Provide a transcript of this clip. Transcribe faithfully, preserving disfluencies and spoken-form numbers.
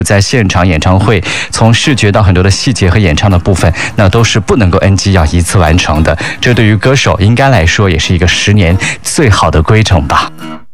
在现场演唱会，从视觉到很多的细节和演唱的部分，那都是不能够 N G， 要一次完成的。这对于歌手应该来说，也是一个十年最好的规程吧。